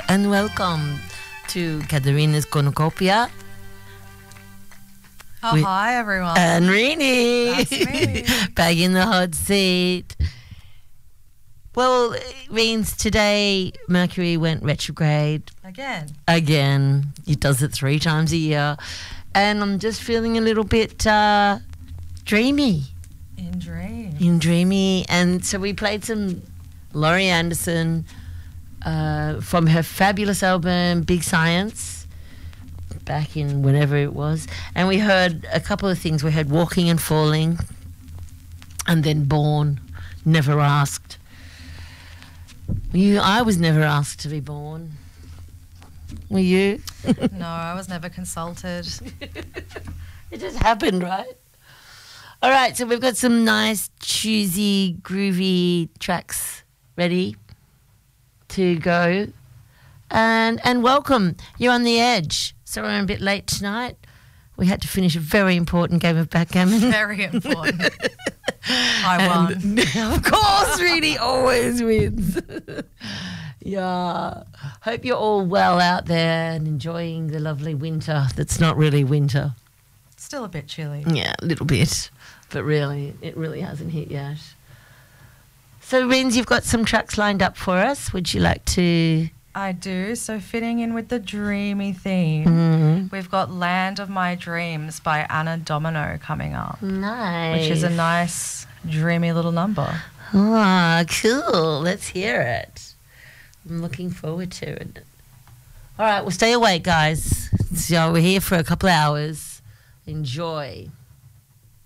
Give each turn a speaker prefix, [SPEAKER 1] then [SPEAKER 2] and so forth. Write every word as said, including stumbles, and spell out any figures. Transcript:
[SPEAKER 1] and welcome to Katerina's Cornucopia.
[SPEAKER 2] Oh,
[SPEAKER 1] with
[SPEAKER 2] hi, everyone.
[SPEAKER 1] And Rini.
[SPEAKER 2] That's me.
[SPEAKER 1] Back in the hot seat. Well, it means today Mercury went retrograde.
[SPEAKER 2] Again.
[SPEAKER 1] Again. It does it three times a year. And I'm just feeling a little bit uh, dreamy.
[SPEAKER 2] In dreams.
[SPEAKER 1] In dreamy. And so we played some Laurie Anderson uh, from her fabulous album Big Science back in whenever it was. And we heard a couple of things. We heard Walking and Falling and then Born, Never Asked. You, I was never asked to be born. Were you?
[SPEAKER 2] No, I was never consulted.
[SPEAKER 1] It just happened, right? All right, so we've got some nice, choosy, groovy tracks ready to go. And and welcome. You're on the edge. Sorry I'm a bit late tonight. We had to finish a very important game of backgammon.
[SPEAKER 2] Very important. I won.
[SPEAKER 1] And of course, really always wins. Yeah. Hope you're all well out there and enjoying the lovely winter that's not really winter.
[SPEAKER 2] Still a bit chilly.
[SPEAKER 1] Yeah, a little bit. But really, it really hasn't hit yet. So, Rins, you've got some tracks lined up for us. Would you like to...
[SPEAKER 2] I do. So fitting in with the dreamy theme,
[SPEAKER 1] Mm.
[SPEAKER 2] we've got Land of My Dreams by Anna Domino coming up,
[SPEAKER 1] Nice.
[SPEAKER 2] which is a nice, dreamy little number.
[SPEAKER 1] Ah, cool. Let's hear it. I'm looking forward to it. All right, well, stay awake, guys. So we're here for a couple of hours. Enjoy.